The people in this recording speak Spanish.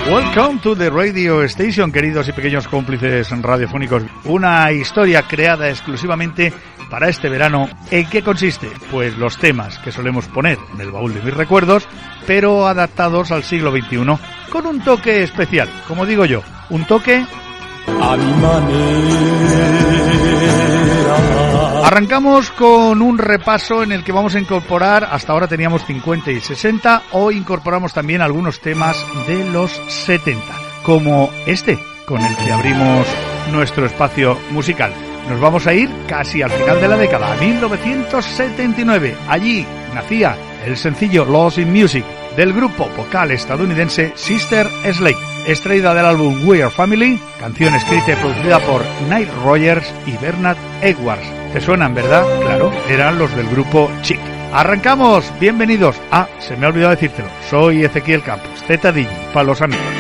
Welcome to the radio station, queridos y pequeños cómplices radiofónicos. Una historia creada exclusivamente para este verano. ¿En qué consiste? Pues los temas que solemos poner en el baúl de mis recuerdos, pero adaptados al siglo XXI, con un toque especial, como digo yo, un toque a mi manera. Arrancamos con un repaso en el que vamos a incorporar, hasta ahora teníamos 50 y 60, hoy incorporamos también algunos temas de los 70, como este, con el que abrimos nuestro espacio musical. Nos vamos a ir casi al final de la década, a 1979. Allí nacía el sencillo Lost in Music del grupo vocal estadounidense Sister Slade, extraída del álbum We Are Family, canción escrita y producida por Nile Rodgers y Bernard Edwards. ¿Te suenan, verdad? Claro, eran los del grupo Chic. Arrancamos, bienvenidos. Se me ha olvidado decírtelo, soy Ezequiel Campos, ZDJ, para los amigos.